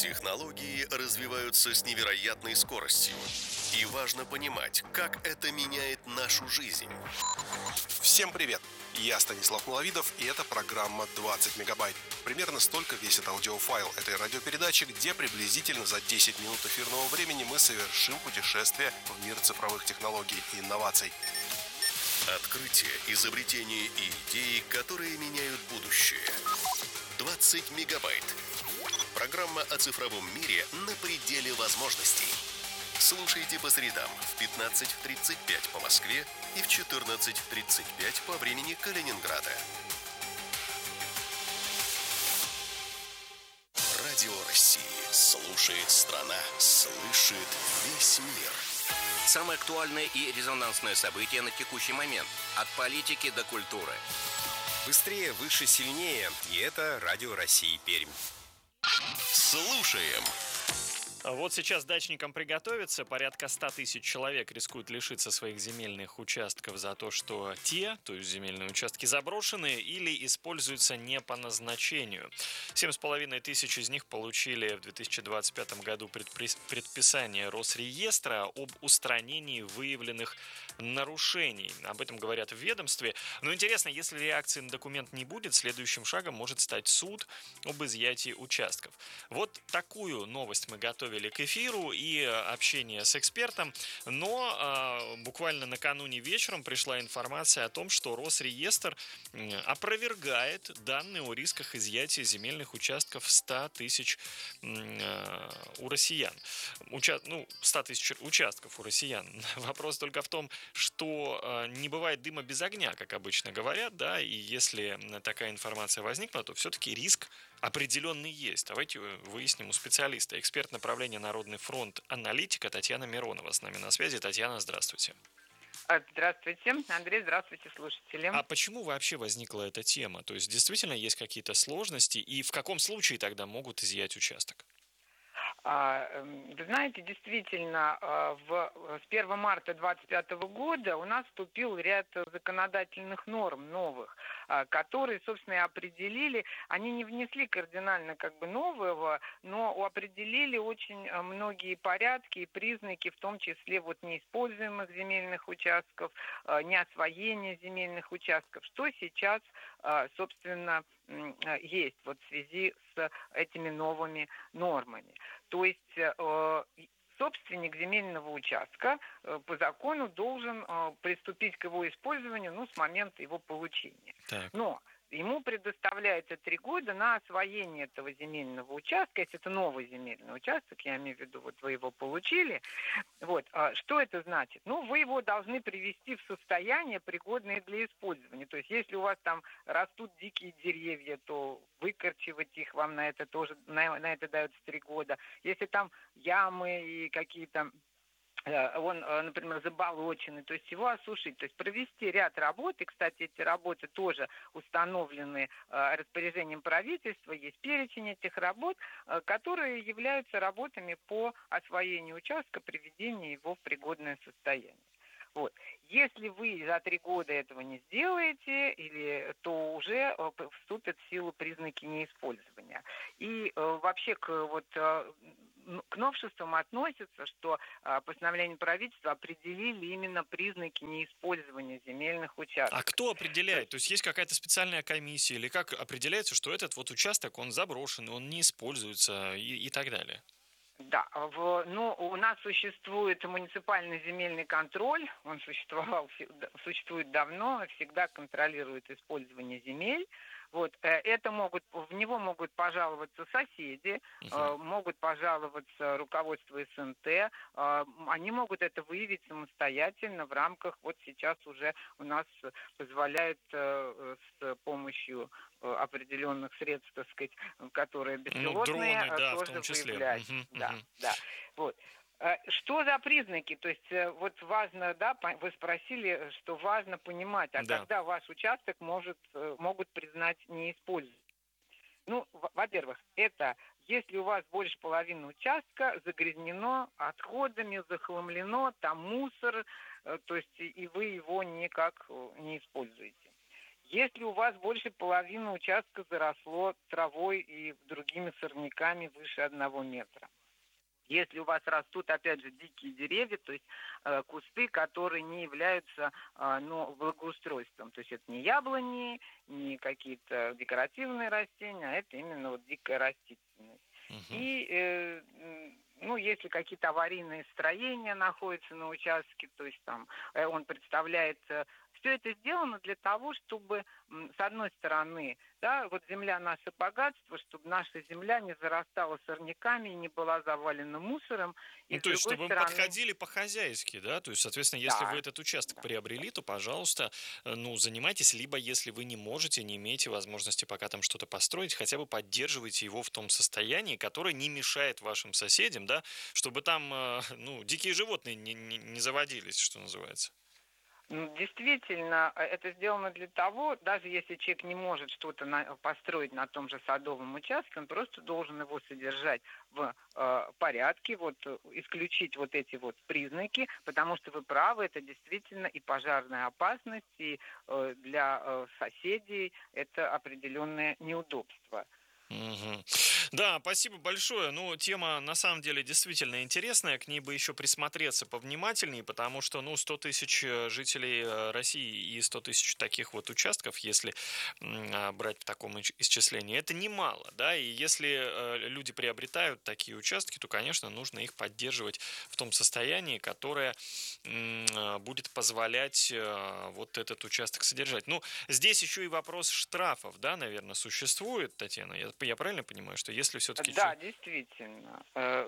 Технологии развиваются с невероятной скоростью. И важно понимать, как это меняет нашу жизнь. Всем привет! Я Станислав Маловидов, и это программа «20 мегабайт». Примерно столько весит аудиофайл этой радиопередачи, где приблизительно за 10 минут эфирного времени мы совершим путешествие в мир цифровых технологий и инноваций. Открытия, изобретения и идеи, которые меняют будущее. 20 мегабайт. Программа о цифровом мире на пределе возможностей. Слушайте по средам в 15:35 по Москве и в 14:35 по времени Калининграда. Радио России. Слушает страна. Слышит весь мир. Самые актуальные и резонансные события на текущий момент. От политики до культуры. Быстрее, выше, сильнее. И это Радио России Пермь. Слушаем. Вот сейчас дачникам приготовиться. Порядка 100 тысяч человек рискуют лишиться своих земельных участков за то, что те, то есть земельные участки, заброшены или используются не по назначению. 7,5 тысяч из них получили в 2025 году предписание Росреестра об устранении выявленных нарушений. Об этом говорят в ведомстве. Но интересно, если реакции на документ не будет, следующим шагом может стать суд об изъятии участков. Вот такую новость мы готовим к эфиру и общение с экспертом, но буквально накануне вечером пришла информация о том, что Росреестр опровергает данные о рисках изъятия земельных участков 100 тысяч у россиян. 100 тысяч участков у россиян. Вопрос только в том, что не бывает дыма без огня, как обычно говорят, да, и если такая информация возникла, то все-таки риск определенный есть. Давайте выясним у специалиста. Эксперт направления «Народный фронт», аналитика Татьяна Миронова с нами на связи. Татьяна, здравствуйте. Здравствуйте, Андрей, здравствуйте, слушатели. А почему вообще возникла эта тема? То есть действительно есть какие-то сложности, и в каком случае тогда могут изъять участок? Вы знаете, действительно, с 1 марта 2025 года у нас вступил ряд законодательных норм новых, которые, собственно, и определили, они не внесли кардинально нового, но определили очень многие порядки и признаки, в том числе неиспользуемых земельных участков, неосвоения земельных участков, что сейчас, собственно, есть в связи с этими новыми нормами. То есть собственник земельного участка по закону должен приступить к его использованию с момента его получения. Так. Но ему предоставляется 3 года на освоение этого земельного участка. Если это новый земельный участок, я имею в виду, вы его получили. Что это значит? Вы его должны привести в состояние, пригодное для использования. То есть, если у вас там растут дикие деревья, то выкорчевать их вам на это дается 3 года. Если там ямы и какие-то например, заболоченный, то есть его осушить, то есть провести ряд работ, и, кстати, эти работы тоже установлены распоряжением правительства, есть перечень этих работ, которые являются работами по освоению участка, приведению его в пригодное состояние. Если вы за 3 года этого не сделаете, то уже вступят в силу признаки неиспользования. И вообще к новшествам относится, что постановлением правительства определили именно признаки неиспользования земельных участков. А кто определяет? То есть есть какая-то специальная комиссия, или как определяется, что этот участок, он заброшен, он не используется и так далее? Да, у нас существует муниципальный земельный контроль, он существует давно, всегда контролирует использование земель. В него могут пожаловаться соседи, могут пожаловаться руководство СНТ, они могут это выявить самостоятельно в рамках, сейчас уже у нас позволяют с помощью определенных средств, так сказать, которые беспилотные, дроны, да, тоже в том числе. выявлять. Да. Что за признаки? То есть важно, да, вы спросили, что важно понимать, когда ваш участок могут признать неиспользуемым. Во-первых, это если у вас больше половины участка загрязнено отходами, захламлено, там мусор, то есть и вы его никак не используете. Если у вас больше половины участка заросло травой и другими сорняками выше 1 метра. Если у вас растут, опять же, дикие деревья, то есть кусты, которые не являются благоустройством. То есть это не яблони, не какие-то декоративные растения, а это именно вот дикая растительность. И если какие-то аварийные строения находятся на участке, то есть там он представляет... Все это сделано для того, чтобы, с одной стороны, да, вот земля наше богатство, чтобы наша земля не зарастала сорняками, не была завалена мусором. И то есть, чтобы стороны... мы подходили по-хозяйски, да? То есть, соответственно, если вы этот участок приобрели, то, пожалуйста, занимайтесь, либо если вы не можете, не имеете возможности пока там что-то построить, хотя бы поддерживайте его в том состоянии, которое не мешает вашим соседям, да, чтобы там, дикие животные не заводились, что называется. Действительно, это сделано для того, даже если человек не может что-то построить на том же садовом участке, он просто должен его содержать в порядке, исключить вот эти вот признаки, потому что вы правы, это действительно и пожарная опасность, и для соседей это определенное неудобство. Да, спасибо большое. Тема на самом деле действительно интересная, к ней бы еще присмотреться повнимательнее, потому что, 100 тысяч жителей России и 100 тысяч таких вот участков, если брать в таком исчислении, это немало, да, и если люди приобретают такие участки, то, конечно, нужно их поддерживать в том состоянии, которое будет позволять вот этот участок содержать. Здесь еще и вопрос штрафов, да, наверное, существует, Татьяна? Я правильно понимаю, что если все-таки... Да, действительно.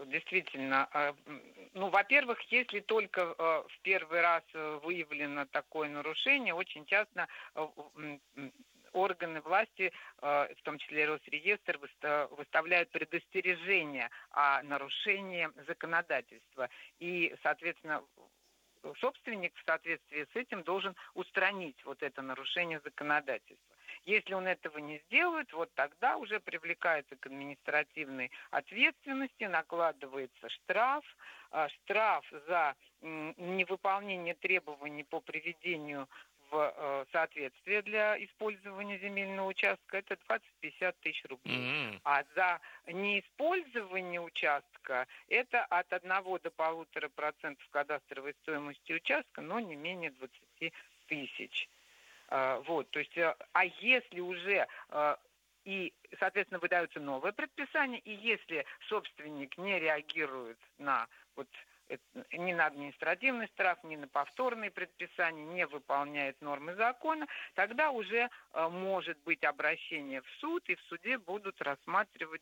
Во-первых, если только в первый раз выявлено такое нарушение, очень часто органы власти, в том числе Росреестр, выставляют предостережение о нарушении законодательства. И, соответственно, собственник в соответствии с этим должен устранить вот это нарушение законодательства. Если он этого не сделает, вот тогда уже привлекается к административной ответственности, накладывается штраф. Штраф за невыполнение требований по приведению в соответствие для использования земельного участка это 20-50 тысяч рублей. А за неиспользование участка это от 1 до 1,5% кадастровой стоимости участка, но не менее 20 тысяч. То есть, а если уже и, соответственно, выдаются новые предписания, и если собственник не реагирует на ни на административный штраф, ни на повторные предписания, не выполняет нормы закона, тогда уже может быть обращение в суд, и в суде будут рассматривать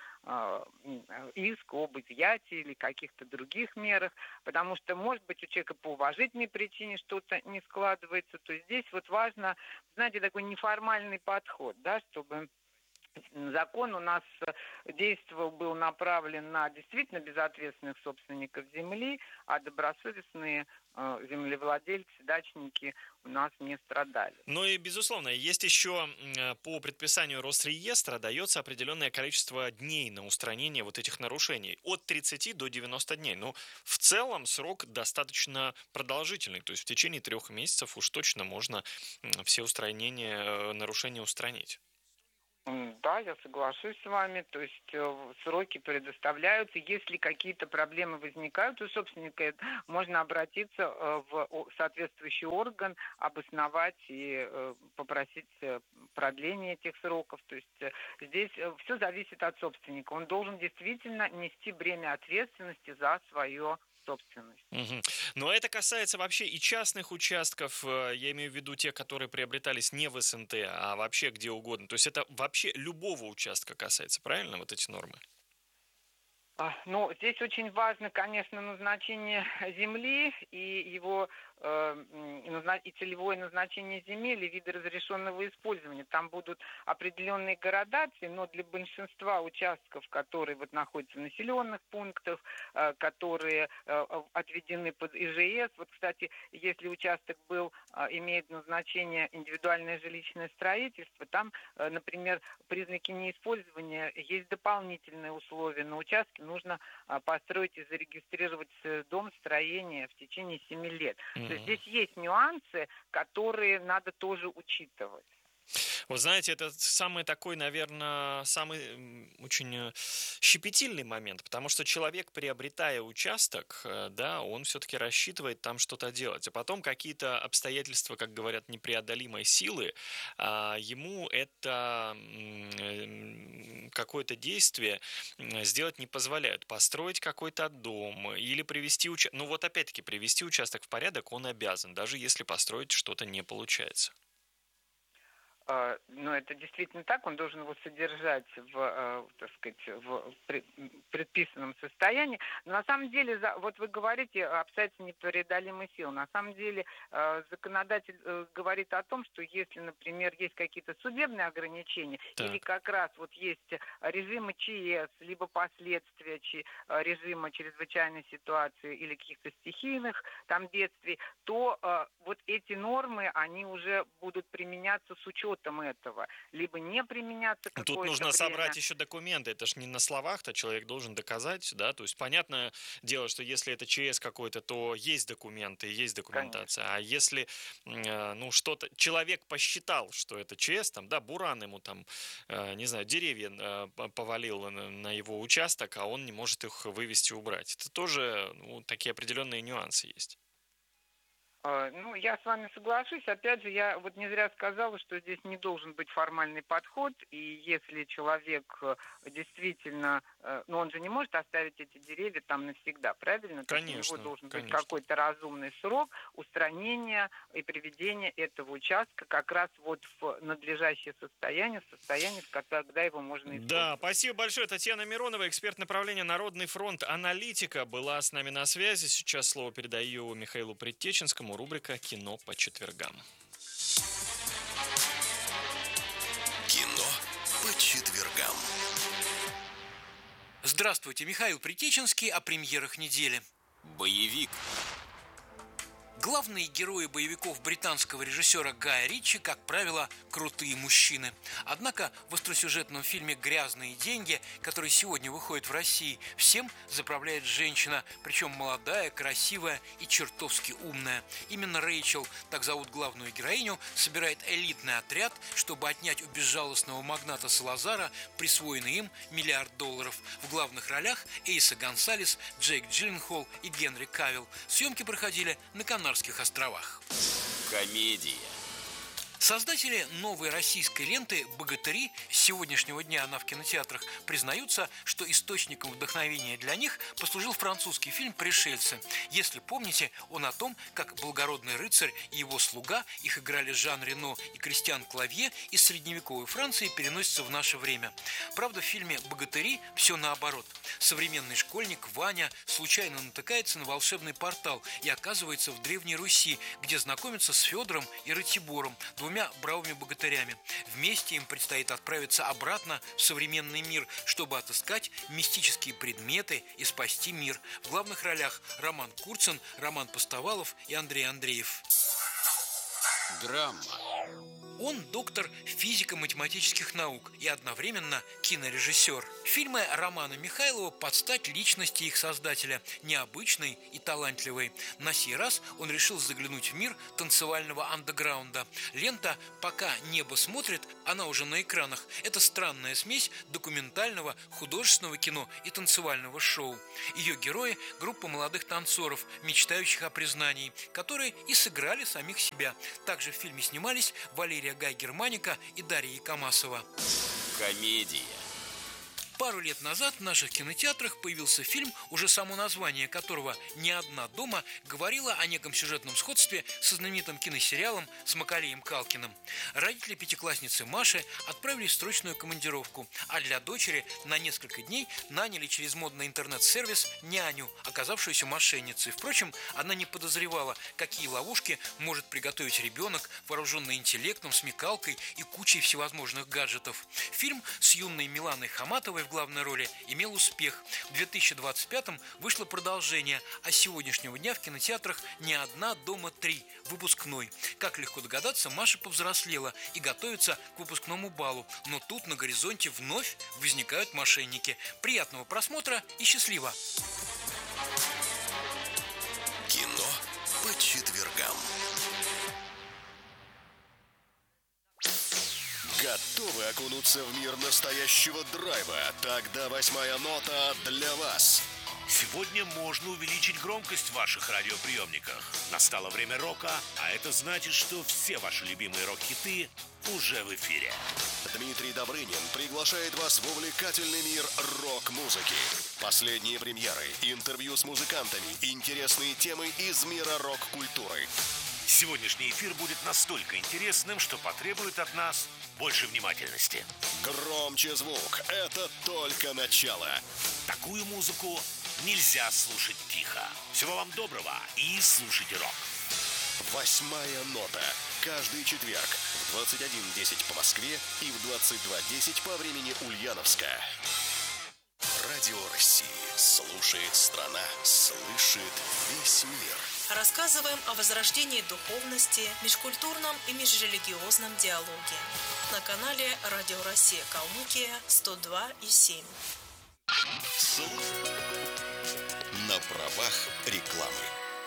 иск об изъятии или каких-то других мерах, потому что, может быть, у человека по уважительной причине что-то не складывается, то здесь важно, знаете, такой неформальный подход, да, чтобы закон у нас был направлен на действительно безответственных собственников земли, а добросовестные землевладельцы, дачники у нас не страдали. И, безусловно, есть еще по предписанию Росреестра дается определенное количество дней на устранение вот этих нарушений. От 30 до 90 дней. В целом срок достаточно продолжительный. То есть в течение 3 месяцев уж точно можно все нарушения устранить. Да, я соглашусь с вами. То есть сроки предоставляются. Если какие-то проблемы возникают у собственника, можно обратиться в соответствующий орган, обосновать и попросить продление этих сроков. То есть здесь все зависит от собственника. Он должен действительно нести бремя ответственности за свое собственность. Но это касается вообще и частных участков, я имею в виду те, которые приобретались не в СНТ, а вообще где угодно. То есть это вообще любого участка касается, правильно, вот эти нормы? Здесь очень важно, конечно, назначение земли и его и целевое назначение земель и виды разрешенного использования. Там будут определенные градации, но для большинства участков, которые находятся в населенных пунктах, которые отведены под ИЖС. Кстати, если участок имеет назначение индивидуальное жилищное строительство, там, например, признаки неиспользования, есть дополнительные условия на участке. Нужно построить и зарегистрировать дом, строение в течение 7 лет. То есть здесь есть нюансы, которые надо тоже учитывать. Вот знаете, это самый такой, наверное, самый очень щепетильный момент, потому что человек, приобретая участок, да, он все-таки рассчитывает там что-то делать, а потом какие-то обстоятельства, как говорят, непреодолимой силы, ему это какое-то действие сделать не позволяют. Построить какой-то дом или привести участок. Ну вот опять-таки, привести участок в порядок он обязан, даже если построить что-то не получается. Но это действительно так, он должен его содержать так сказать, в предписанном состоянии. Но на самом деле, вот вы говорите обстоятельства непреодолимой силы. На самом деле законодатель говорит о том, что если, например, есть какие-то судебные ограничения, Так. или как раз вот есть режимы ЧС, либо последствия режима чрезвычайной ситуации или каких-то стихийных там бедствий, то вот эти нормы, они уже будут применяться с учетом этого, либо не применяться какое-то Тут нужно время. собрать еще документы, это ж не на словах-то человек должен доказать, да, то есть понятное дело, что если это ЧС какой-то, то есть документы, есть документация, конечно. А если, ну, что-то, человек посчитал, что это ЧС, там, да, буран ему там, не знаю, деревья повалил на его участок, а он не может их вывести, убрать. Это тоже, ну, такие определенные нюансы есть. Ну, я с вами соглашусь. Опять же, я вот не зря сказала, что здесь не должен быть формальный подход. И если человек действительно... Ну, он же не может оставить эти деревья там навсегда, правильно? Конечно, у него должен конечно. быть какой-то разумный срок устранения и приведения этого участка как раз вот в надлежащее состояние, когда его можно использовать. Да, спасибо большое. Татьяна Миронова, эксперт направления «Народный фронт», аналитика, была с нами на связи. Сейчас слово передаю Михаилу Предтеченскому. Рубрика «Кино по четвергам». Кино по четвергам. Здравствуйте, Михаил Предтеченский о премьерах недели. Боевик. Главные герои боевиков британского режиссера Гая Ричи, как правило, крутые мужчины. Однако в остросюжетном фильме «Грязные деньги», который сегодня выходит в России, всем заправляет женщина, причем молодая, красивая и чертовски умная. Именно Рэйчел, так зовут главную героиню, собирает элитный отряд, чтобы отнять у безжалостного магната Салазара присвоенный им $1 миллиард. В главных ролях Эйса Гонсалес, Джейк Джилленхол и Генри Кавилл. Съемки проходили на Канарских островах. Комедия. Создатели новой российской ленты «Богатыри», с сегодняшнего дня она в кинотеатрах, признаются, что источником вдохновения для них послужил французский фильм «Пришельцы». Если помните, он о том, как благородный рыцарь и его слуга, их играли Жан Рено и Кристиан Клавье, из средневековой Франции переносятся в наше время. Правда, в фильме «Богатыри» все наоборот. Современный школьник Ваня случайно натыкается на волшебный портал и оказывается в Древней Руси, где знакомится с Федором и Ратибором, двумя бравыми богатырями. Вместе им предстоит отправиться обратно в современный мир, чтобы отыскать мистические предметы и спасти мир. В главных ролях Роман Курцин, Роман Постовалов и Андрей Андреев. Драма. Он доктор физико-математических наук и одновременно кинорежиссер. Фильмы Романа Михайлова под стать личности их создателя, необычной и талантливой. На сей раз он решил заглянуть в мир танцевального андеграунда. Лента «Пока небо смотрит», она уже на экранах. Это странная смесь документального, художественного кино и танцевального шоу. Ее герои – группа молодых танцоров, мечтающих о признании, которые и сыграли самих себя. Также в фильме снимались Валерия Гай-Германика и Дарья Якомасова. Комедия. Пару лет назад в наших кинотеатрах появился фильм, уже само название которого «Не одна дома» говорило о неком сюжетном сходстве со знаменитым киносериалом с Маколеем Калкиным. Родители пятиклассницы Маши отправились в срочную командировку, а для дочери на несколько дней наняли через модный интернет-сервис няню, оказавшуюся мошенницей. Впрочем, она не подозревала, какие ловушки может приготовить ребенок, вооруженный интеллектом, смекалкой и кучей всевозможных гаджетов. Фильм с юной Миланой Хаматовой в главной роли имел успех. В 2025-м вышло продолжение, а с сегодняшнего дня в кинотеатрах «Не одна дома 3», выпускной. Как легко догадаться, Маша повзрослела и готовится к выпускному балу, но тут на горизонте вновь возникают мошенники. Приятного просмотра и счастливо! Кино по четвергам. Готовы окунуться в мир настоящего драйва? Тогда 8-я нота для вас. Сегодня можно увеличить громкость в ваших радиоприемниках. Настало время рока, а это значит, что все ваши любимые рок-хиты уже в эфире. Дмитрий Добрынин приглашает вас в увлекательный мир рок-музыки. Последние премьеры, интервью с музыкантами, интересные темы из мира рок-культуры. Сегодняшний эфир будет настолько интересным, что потребует от нас больше внимательности. Громче звук, это только начало. Такую музыку нельзя слушать тихо. Всего вам доброго и слушайте рок. 8-я нота. Каждый четверг в 21:10 по Москве и в 22:10 по времени Ульяновска. Радио России. Слушает страна, слышит весь мир. Рассказываем о возрождении духовности, межкультурном и межрелигиозном диалоге. На канале Радио Россия Калмыкия 102,7. На правах рекламы.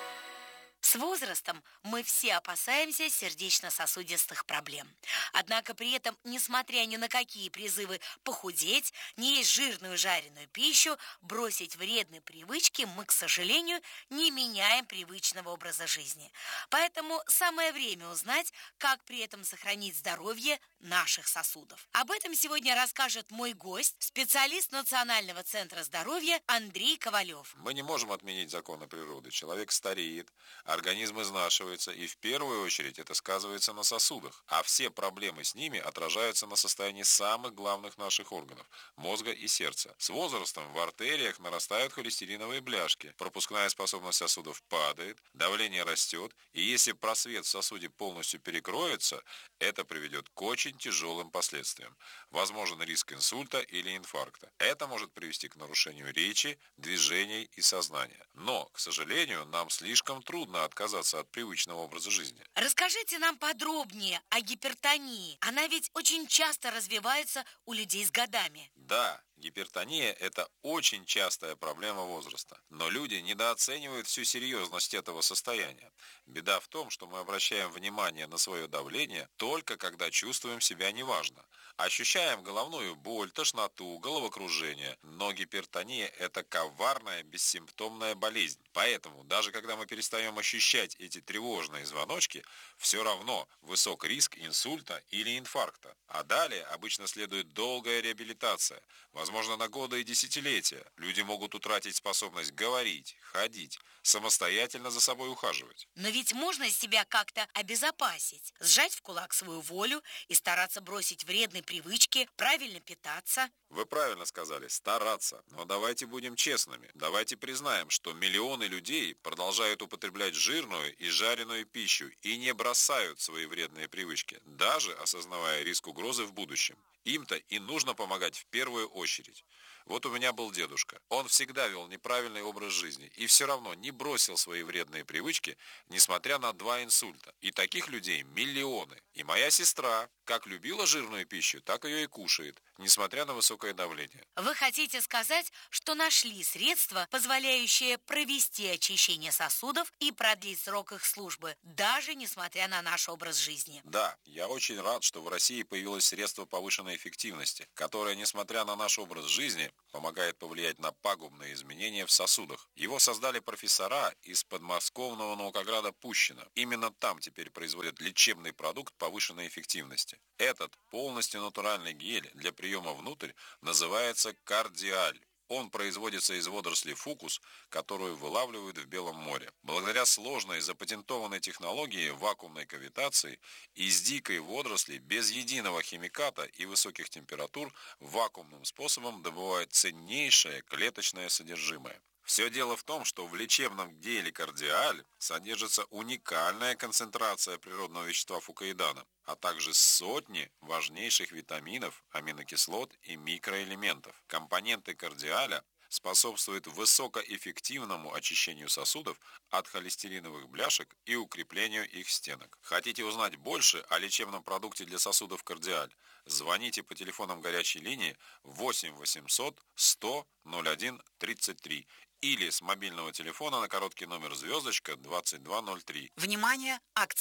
С возрастом мы все опасаемся сердечно-сосудистых проблем. Однако при этом, несмотря ни на какие призывы похудеть, не есть жирную жареную пищу, бросить вредные привычки, мы, к сожалению, не меняем привычного образа жизни. Поэтому самое время узнать, как при этом сохранить здоровье наших сосудов. Об этом сегодня расскажет мой гость, специалист Национального центра здоровья Андрей Ковалев. Мы не можем отменить законы природы. Человек стареет, организм изнашивается, и в первую очередь это сказывается на сосудах. А все проблемы с ними отражаются на состоянии самых главных наших органов – мозга и сердца. С возрастом в артериях нарастают холестериновые бляшки, пропускная способность сосудов падает, давление растет, и если просвет в сосуде полностью перекроется, это приведет к очень тяжелым последствиям. Возможен риск инсульта или инфаркта. Это может привести к нарушению речи, движений и сознания. Но, к сожалению, нам слишком трудно отказаться от привычного образа жизни. Расскажите нам подробнее о гипертонии. Она ведь очень часто развивается у людей с годами. Да, гипертония – это очень частая проблема возраста. Но люди недооценивают всю серьезность этого состояния. Беда в том, что мы обращаем внимание на свое давление только когда чувствуем себя неважно. Ощущаем головную боль, тошноту, головокружение. Но гипертония – это коварная, бессимптомная болезнь. Поэтому, даже когда мы перестаем ощущать эти тревожные звоночки, все равно высок риск инсульта или инфаркта. А далее обычно следует долгая реабилитация, возможно, на годы и десятилетия. Люди могут утратить способность говорить, ходить, самостоятельно за собой ухаживать. Но ведь можно себя как-то обезопасить, сжать в кулак свою волю и стараться бросить вредные привычки, правильно питаться. Вы правильно сказали, стараться. Но давайте будем честными. Давайте признаем, что миллионы людей продолжают употреблять жирную и жареную пищу и не бросают свои вредные привычки, даже осознавая риск угрозы в будущем. Им-то и нужно помогать в первую очередь. Вот у меня был дедушка. Он всегда вел неправильный образ жизни и все равно не бросил свои вредные привычки, несмотря на 2 инсульта. И таких людей миллионы. И моя сестра как любила жирную пищу, так ее и кушает, несмотря на высокое давление. Вы хотите сказать, что нашли средства, позволяющие провести очищение сосудов и продлить срок их службы, даже несмотря на наш образ жизни? Да, я очень рад, что в России появилось средство повышенной эффективности, которое, несмотря на наш образ жизни, помогает повлиять на пагубные изменения в сосудах. Его создали профессора из подмосковного Наукограда Пущино. Именно там теперь производят лечебный продукт повышенной эффективности. Этот полностью натуральный гель для приема внутрь называется кардиаль. Он производится из водорослей фукус, которую вылавливают в Белом море. Благодаря сложной запатентованной технологии вакуумной кавитации из дикой водоросли без единого химиката и высоких температур вакуумным способом добывают ценнейшее клеточное содержимое. Все дело в том, что в лечебном геле кардиаль содержится уникальная концентрация природного вещества фукоидана, а также сотни важнейших витаминов, аминокислот и микроэлементов. Компоненты кардиаля способствует высокоэффективному очищению сосудов от холестериновых бляшек и укреплению их стенок. Хотите узнать больше о лечебном продукте для сосудов кардиаль? Звоните по телефонам горячей линии 8 800 100 01 33 или с мобильного телефона на короткий номер звездочка 2203. Внимание! Акция!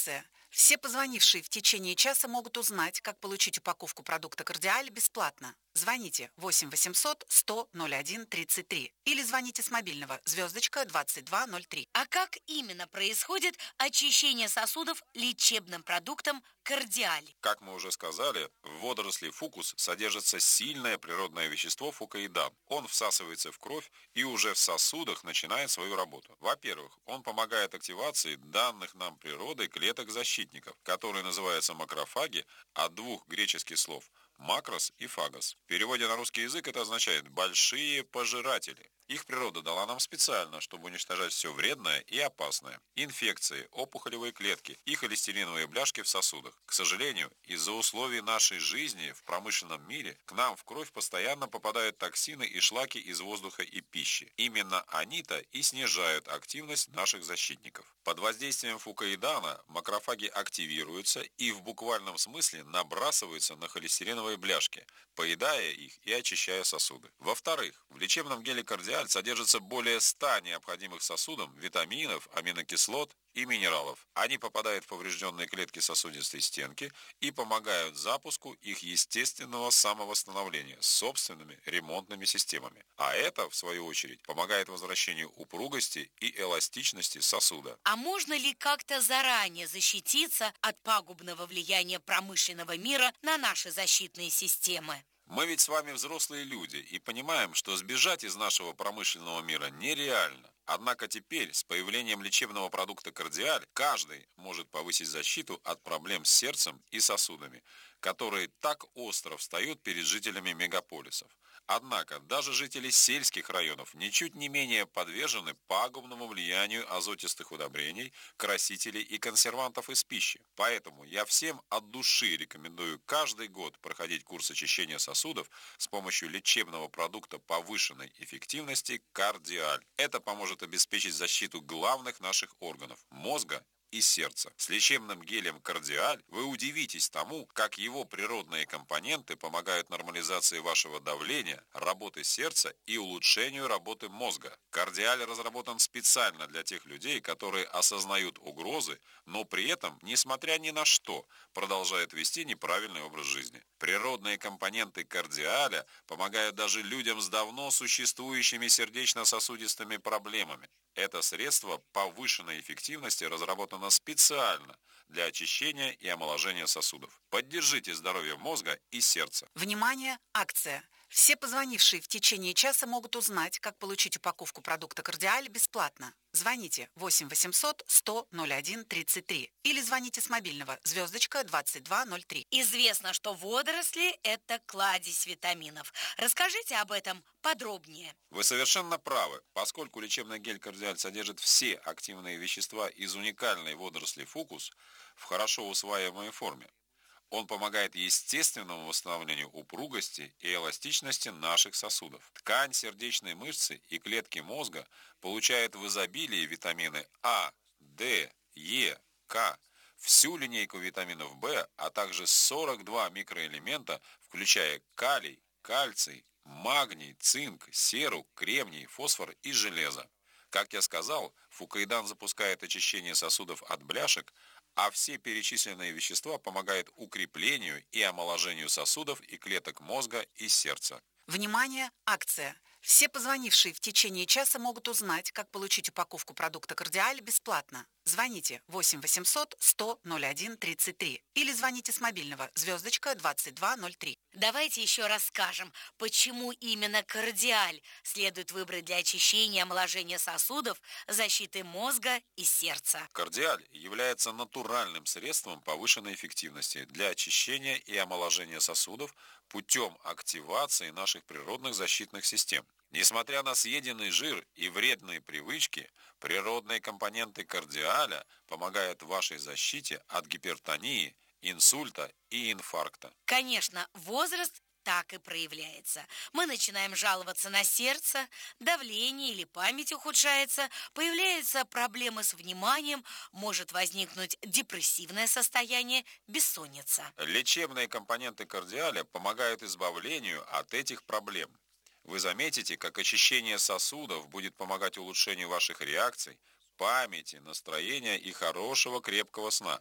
Все позвонившие в течение часа могут узнать, как получить упаковку продукта «Кардиаль» бесплатно. Звоните 8 800 100 01 33 или звоните с мобильного звездочка 2203. А как именно происходит очищение сосудов лечебным продуктом «Кардиаль»? Как мы уже сказали, в водоросли фукус содержится сильное природное вещество фукоидан. Он всасывается в кровь и уже в сосудах начинает свою работу. Во-первых, он помогает активации данных нам природой клеток-защитников, которые называются макрофаги, от двух греческих слов «макрос» и «фагос». В переводе на русский язык это означает «большие пожиратели». Их природа дала нам специально, чтобы уничтожать все вредное и опасное. Инфекции, опухолевые клетки и холестериновые бляшки в сосудах. К сожалению, из-за условий нашей жизни в промышленном мире к нам в кровь постоянно попадают токсины и шлаки из воздуха и пищи. Именно они-то и снижают активность наших защитников. Под воздействием фукоидана макрофаги активируются и в буквальном смысле набрасываются на холестериновые бляшки, поедая их и очищая сосуды. Во-вторых, в лечебном геле «Кардиаль» содержится более 100 необходимых сосудам витаминов, аминокислот и минералов. Они попадают в поврежденные клетки сосудистой стенки и помогают запуску их естественного самовосстановления собственными ремонтными системами. А это, в свою очередь, помогает возвращению упругости и эластичности сосуда. А можно ли как-то заранее защититься от пагубного влияния промышленного мира на наши защитные системы? Мы ведь с вами взрослые люди и понимаем, что сбежать из нашего промышленного мира нереально. Однако теперь, с появлением лечебного продукта «Кардиаль», каждый может повысить защиту от проблем с сердцем и сосудами, которые так остро встают перед жителями мегаполисов. Однако даже жители сельских районов ничуть не менее подвержены пагубному влиянию азотистых удобрений, красителей и консервантов из пищи. Поэтому я всем от души рекомендую каждый год проходить курс очищения сосудов с помощью лечебного продукта повышенной эффективности «Кардиаль». Это поможет обеспечить защиту главных наших органов – мозга и сердца. С лечебным гелем «Кардиаль» вы удивитесь тому, как его природные компоненты помогают нормализации вашего давления, работы сердца и улучшению работы мозга. «Кардиаль» разработан специально для тех людей, которые осознают угрозы, но при этом, несмотря ни на что, продолжают вести неправильный образ жизни. Природные компоненты «Кардиаля» помогают даже людям с давно существующими сердечно-сосудистыми проблемами. Это средство повышенной эффективности разработано специально для очищения и омоложения сосудов. Поддержите здоровье мозга и сердца. Внимание! Акция! Все позвонившие в течение часа могут узнать, как получить упаковку продукта «Кардиаль» бесплатно. Звоните 8 800 100 01 33 или звоните с мобильного звездочка 2203. Известно, что водоросли – это кладезь витаминов. Расскажите об этом подробнее. Вы совершенно правы. Поскольку лечебный гель «Кардиаль» содержит все активные вещества из уникальной водоросли фукус в хорошо усваиваемой форме, он помогает естественному восстановлению упругости и эластичности наших сосудов. Ткань сердечной мышцы и клетки мозга получают в изобилии витамины А, Д, Е, К, всю линейку витаминов В, а также 42 микроэлемента, включая калий, кальций, магний, цинк, серу, кремний, фосфор и железо. Как я сказал, фукоидан запускает очищение сосудов от бляшек, а все перечисленные вещества помогают укреплению и омоложению сосудов и клеток мозга и сердца. Внимание! Акция! Все позвонившие в течение часа могут узнать, как получить упаковку продукта «Кардиаль» бесплатно. Звоните 8 800 100 01 33 или звоните с мобильного звездочка 2203. Давайте еще расскажем, почему именно «Кардиаль» следует выбрать для очищения и омоложения сосудов, защиты мозга и сердца. «Кардиаль» является натуральным средством повышенной эффективности для очищения и омоложения сосудов путем активации наших природных защитных систем. Несмотря на съеденный жир и вредные привычки, природные компоненты «Кардиаля» помогают вашей защите от гипертонии, инсульта и инфаркта. Конечно, возраст так и проявляется. Мы начинаем жаловаться на сердце, давление или память ухудшается, появляются проблемы с вниманием, может возникнуть депрессивное состояние, бессонница. Лечебные компоненты «Кардиаля» помогают избавлению от этих проблем. Вы заметите, как очищение сосудов будет помогать улучшению ваших реакций, памяти, настроения и хорошего крепкого сна.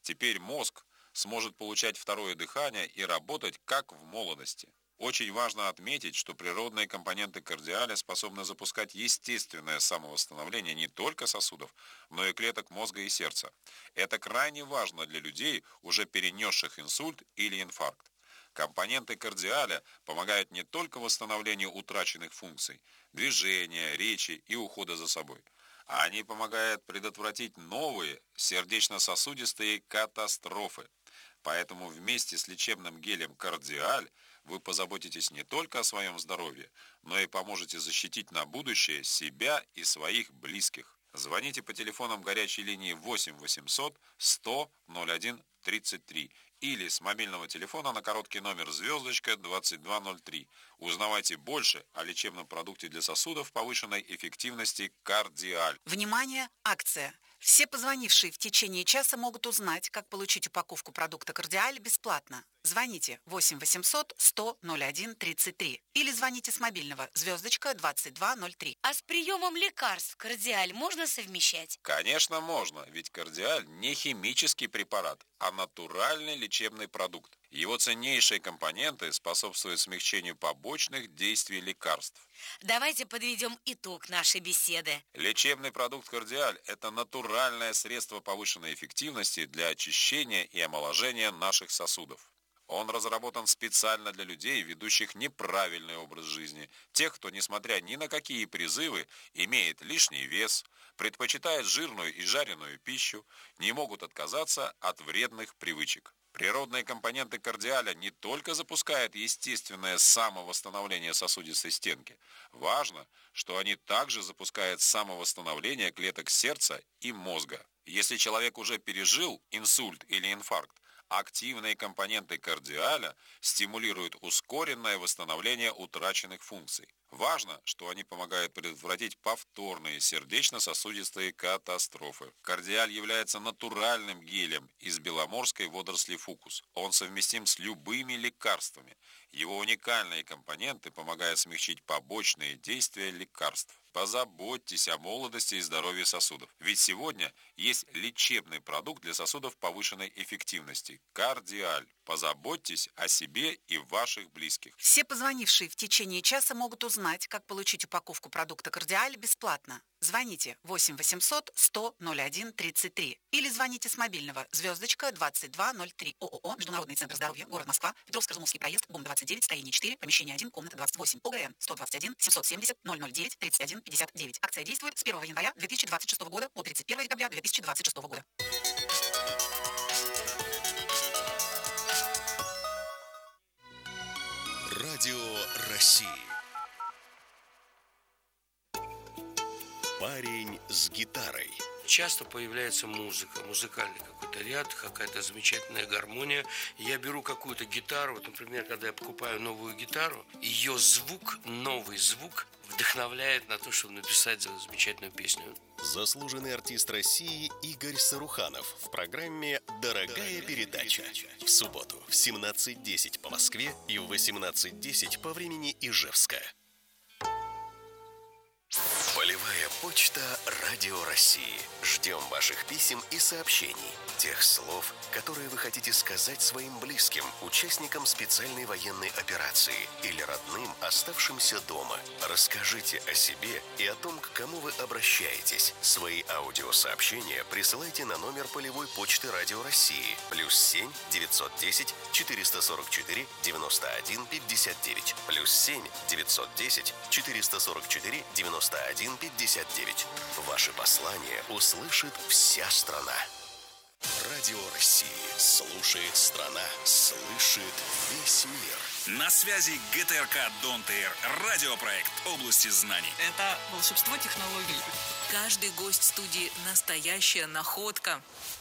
Теперь мозг сможет получать второе дыхание и работать как в молодости. Очень важно отметить, что природные компоненты кардиаля способны запускать естественное самовосстановление не только сосудов, но и клеток мозга и сердца. Это крайне важно для людей, уже перенесших инсульт или инфаркт. Компоненты кардиаля помогают не только восстановлению утраченных функций, движения, речи и ухода за собой. Они помогают предотвратить новые сердечно-сосудистые катастрофы. Поэтому вместе с лечебным гелем «Кардиаль» вы позаботитесь не только о своем здоровье, но и поможете защитить на будущее себя и своих близких. Звоните по телефонам горячей линии 8 800 100 01 33 или с мобильного телефона на короткий номер *2203. Узнавайте больше о лечебном продукте для сосудов повышенной эффективности «Кардиаль». Внимание! Акция! Все позвонившие в течение часа могут узнать, как получить упаковку продукта «Кардиаль» бесплатно. Звоните 8 800 100 01 33 или звоните с мобильного *2203. А с приемом лекарств «Кардиаль» можно совмещать? Конечно, можно, ведь «Кардиаль» не химический препарат, а натуральный лечебный продукт. Его ценнейшие компоненты способствуют смягчению побочных действий лекарств. Давайте подведем итог нашей беседы. Лечебный продукт «Кардиаль» – это натуральное средство повышенной эффективности для очищения и омоложения наших сосудов. Он разработан специально для людей, ведущих неправильный образ жизни, тех, кто, несмотря ни на какие призывы, имеет лишний вес, предпочитает жирную и жареную пищу, не могут отказаться от вредных привычек. Природные компоненты «Кардиаля» не только запускают естественное самовосстановление сосудистой стенки. Важно, что они также запускают самовосстановление клеток сердца и мозга. Если человек уже пережил инсульт или инфаркт, активные компоненты «Кардиаля» стимулируют ускоренное восстановление утраченных функций. Важно, что они помогают предотвратить повторные сердечно-сосудистые катастрофы. «Кардиаль» является натуральным гелем из беломорской водоросли фукус. Он совместим с любыми лекарствами. Его уникальные компоненты помогают смягчить побочные действия лекарств. Позаботьтесь о молодости и здоровье сосудов. Ведь сегодня есть лечебный продукт для сосудов повышенной эффективности – «Кардиаль». Позаботьтесь о себе и ваших близких. Все позвонившие в течение часа могут узнать, как получить упаковку продукта «Кардиаль» бесплатно. Звоните 8 800 100 01 33 или звоните с мобильного *2203. ООО «Международный центр здоровья», город Москва, Петровско-Разумовский проезд, ГУМ 29, строение 4, помещение 1, комната 28, ОГРН 121 770 009 31 59. Акция действует с 1 января 2026 года по 31 декабря 2026 года. Радио России. Парень с гитарой. Часто появляется музыка, музыкальный какой-то ряд, какая-то замечательная гармония. Я беру какую-то гитару, вот, например, когда я покупаю новую гитару, ее звук, новый звук вдохновляет на то, чтобы написать замечательную песню. Заслуженный артист России Игорь Саруханов в программе «Дорогая передача». В субботу в 17:10 по Москве и в 18:10 по времени Ижевска. Полевая почта Радио России. Ждем ваших писем и сообщений. Тех слов, которые вы хотите сказать своим близким, участникам специальной военной операции или родным, оставшимся дома. Расскажите о себе и о том, к кому вы обращаетесь. Свои аудиосообщения присылайте на номер полевой почты Радио России +7 910 444 91 59 +7 910 444 91 59. Ваши послания услышит вся страна. Радио России. Слушает страна. Слышит весь мир. На связи ГТРК «Дон-ТР». Радиопроект области знаний. Это волшебство технологий. Каждый гость студии – настоящая находка.